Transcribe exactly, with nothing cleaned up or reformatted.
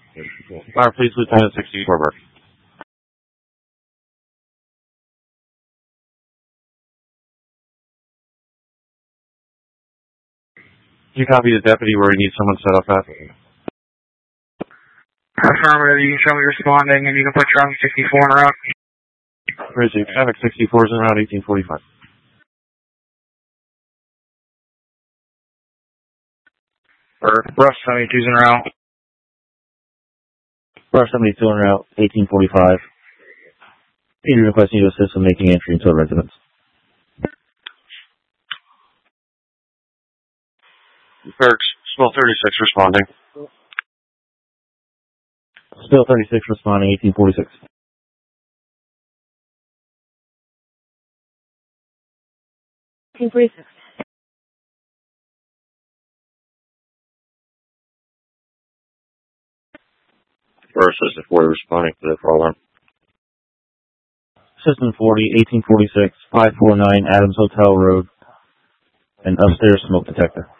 Fire Police Lieutenant sixty-four Burke. You copy the deputy where you need someone set up at? Affirmative, you can show me responding and you can put traffic sixty-four in route. Bridging, traffic sixty-four is in route eighteen forty-five. Or Rush seventy-two is en route. Rush seventy-two en route, eighteen forty-five. Peter requesting you to assist in making entry into a residence. Burks, Spill thirty-six responding. Spill thirty-six responding, eighteen forty-six. eighteen forty-six. First Assistant forty responding to the call alarm. Assistant forty, eighteen forty-six, five forty-nine Adams Hotel Road, and upstairs smoke detector.